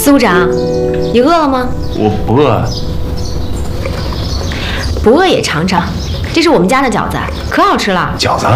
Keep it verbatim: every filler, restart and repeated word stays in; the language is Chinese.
司部长，你饿了吗？ 我不饿。 不饿也尝尝，这是我们家的饺子，可好吃了。 饺子？